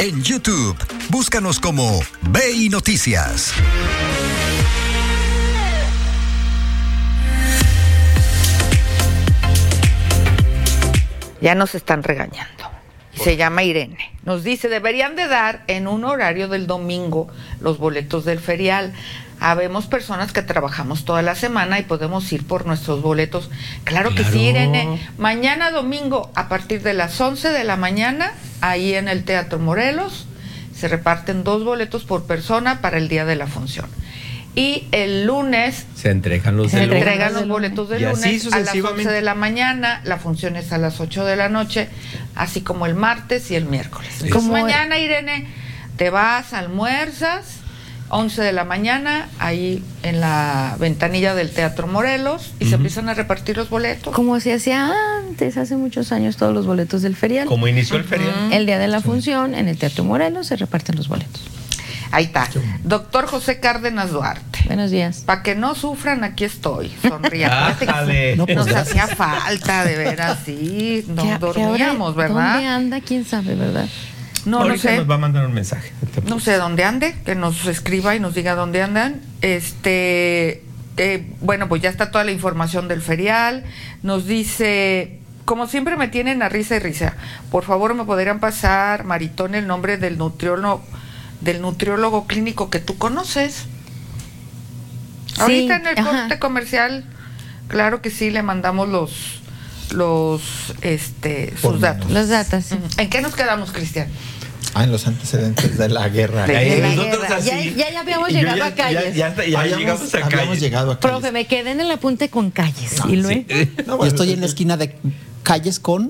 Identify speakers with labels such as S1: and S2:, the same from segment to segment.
S1: En YouTube, búscanos como BI Noticias.
S2: Ya nos están regañando. Se llama Irene. Nos dice, deberían de dar en un horario del domingo los boletos del ferial. Habemos personas que trabajamos toda la semana y podemos ir por nuestros boletos. Claro que sí, Irene. Mañana domingo, a partir de las 11 de la mañana, ahí en el Teatro Morelos, se reparten 2 boletos por persona para el día de la función. Y el lunes
S3: se entregan los
S2: boletos del lunes a las 11 de la mañana. La función es a las 8 de la noche, así como el martes y el miércoles. Entonces, mañana, Irene, te vas, almuerzas, 11 de la mañana, ahí en la ventanilla del Teatro Morelos, y se empiezan a repartir los boletos.
S4: Como se hacía antes, hace muchos años, todos los boletos del ferial.
S3: Como inició el ferial.
S4: El día de la función, en el Teatro Morelos, se reparten los boletos.
S2: Ahí está. Doctor José Cárdenas Duarte.
S4: Buenos días.
S2: Para que no sufran, aquí estoy, sonriendo. Nos hacía falta, de veras, sí. No dormíamos, ¿verdad?
S4: ¿Dónde anda? ¿Quién sabe, verdad?
S2: No sé.
S3: Nos va a mandar un mensaje.
S2: No sé dónde ande, que nos escriba y nos diga dónde andan. Bueno, pues ya está toda la información del ferial. Nos dice, como siempre me tienen a risa y risa, por favor me podrían pasar, Maritón, el nombre del nutriólogo clínico que tú conoces. Sí, ahorita en el corte comercial, claro que sí, le mandamos sus datos.
S4: Los datos, sí.
S2: ¿En qué nos quedamos, Cristian?
S5: En los antecedentes de la guerra.
S4: Ya habíamos llegado a Calles.
S3: Ya llegamos a Calles.
S5: Habíamos llegado a Calles.
S4: Profe, me quedé en el apunte con Calles. ¿Y luego?
S5: Yo estoy en la esquina de Calles con...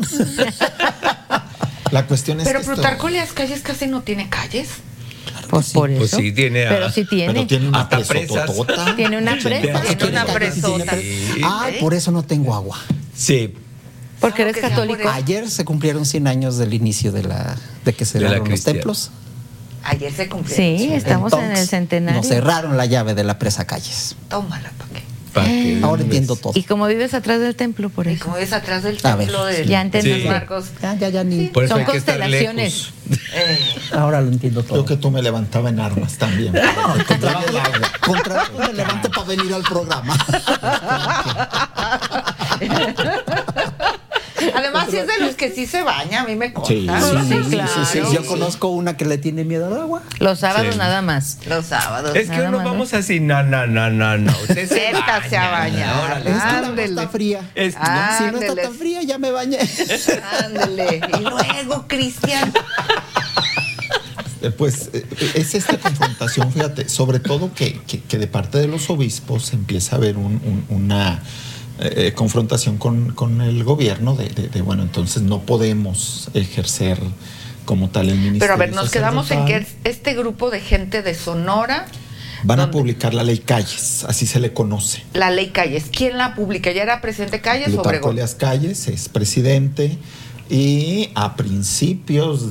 S5: La cuestión es
S2: pero Plutarco Elías Calles casi no tiene calles.
S4: Pues por eso.
S3: Pues sí tiene.
S4: Pero sí tiene.
S5: Pero tiene una
S3: presototota.
S4: Tiene una presa.
S2: Tiene una presota.
S5: Por eso no tengo agua.
S3: Sí.
S4: Porque eres católico.
S5: Ayer se cumplieron 100 años del inicio de que se cerraron los templos.
S2: Ayer se cumplieron.
S4: Sí, estamos en el centenario.
S5: Nos cerraron la llave de la presa Calles.
S2: Tómala, ¿para qué?
S5: Ahora entiendo todo.
S4: Y como vives atrás del templo, por eso.
S2: Y como vives atrás del templo de
S4: ya entendí.
S2: Los Marcos.
S5: Ya ni.
S3: Por eso
S4: son
S3: hay que estar
S4: constelaciones.
S5: Ahora lo entiendo todo. Yo que tú me levantaba en armas también. Contra me levanto para venir al programa.
S2: Además, si es de los que sí se baña, a mí me consta.
S5: Sí, claro. Yo conozco una que le tiene miedo al agua.
S4: Los sábados nada más.
S2: Los sábados.
S3: Es que uno vamos así, no. Usted
S2: se ha bañado.
S5: Es que no está fría. Si no está tan fría, ya me bañé.
S2: Ándele. Y luego, Cristian.
S5: Pues es esta confrontación, fíjate, sobre todo que de parte de los obispos empieza a haber una confrontación con el gobierno de bueno, entonces no podemos ejercer como tal el ministerio.
S2: Pero a ver, nos quedamos en que este grupo de gente de Sonora
S5: van a publicar la ley Calles, así se le conoce.
S2: La ley Calles, ¿quién la publica? ¿Ya era presidente Calles o
S5: Plutarco
S2: Obregón?
S5: Elías Calles es presidente y a principios